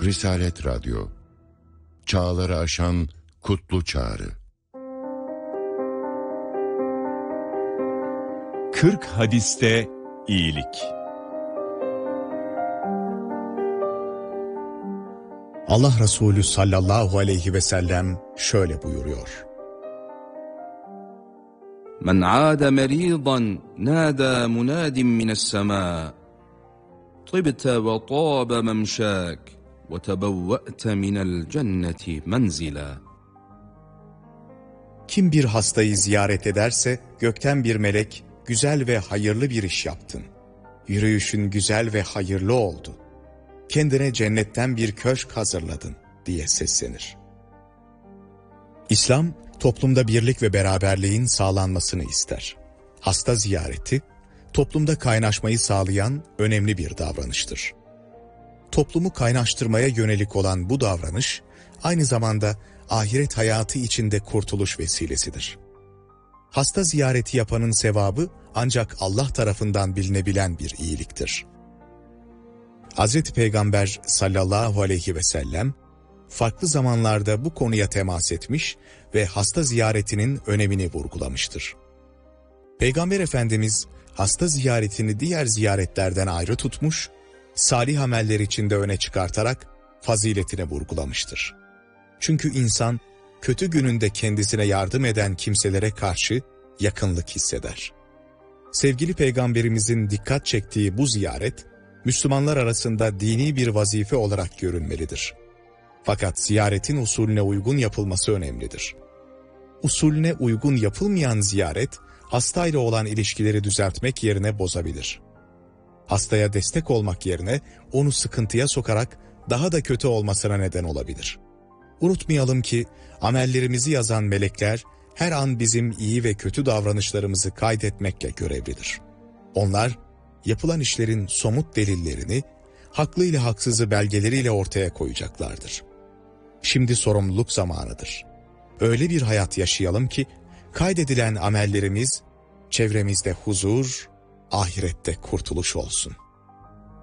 Risalet Radyo, çağları aşan kutlu çağrı. 40 hadiste iyilik. Allah Resulü sallallahu aleyhi ve sellem şöyle buyuruyor. Men aada meridan nada munadin mines sema tibte ve tabe memşak ve tebevve'te minel cenneti menzila. Kim bir hastayı ziyaret ederse gökten bir melek, güzel ve hayırlı bir iş yaptın. Yürüyüşün güzel ve hayırlı oldu. Kendine cennetten bir köşk hazırladın diye seslenir. İslam, toplumda birlik ve beraberliğin sağlanmasını ister. Hasta ziyareti, toplumda kaynaşmayı sağlayan önemli bir davranıştır. Toplumu kaynaştırmaya yönelik olan bu davranış, aynı zamanda ahiret hayatı içinde kurtuluş vesilesidir. Hasta ziyareti yapanın sevabı ancak Allah tarafından bilinebilen bir iyiliktir. Hazreti Peygamber sallallahu aleyhi ve sellem, farklı zamanlarda bu konuya temas etmiş ve hasta ziyaretinin önemini vurgulamıştır. Peygamber Efendimiz, hasta ziyaretini diğer ziyaretlerden ayrı tutmuş, salih ameller içinde öne çıkartarak faziletine vurgulamıştır. Çünkü insan, kötü gününde kendisine yardım eden kimselere karşı yakınlık hisseder. Sevgili Peygamberimizin dikkat çektiği bu ziyaret, Müslümanlar arasında dini bir vazife olarak görülmelidir. Fakat ziyaretin usulüne uygun yapılması önemlidir. Usulüne uygun yapılmayan ziyaret, hastayla olan ilişkileri düzeltmek yerine bozabilir. Hastaya destek olmak yerine onu sıkıntıya sokarak daha da kötü olmasına neden olabilir. Unutmayalım ki amellerimizi yazan melekler her an bizim iyi ve kötü davranışlarımızı kaydetmekle görevlidir. Onlar yapılan işlerin somut delillerini, haklı ile haksızı belgeleriyle ortaya koyacaklardır. Şimdi sorumluluk zamanıdır. Öyle bir hayat yaşayalım ki kaydedilen amellerimiz çevremizde huzur, ahirette kurtuluş olsun.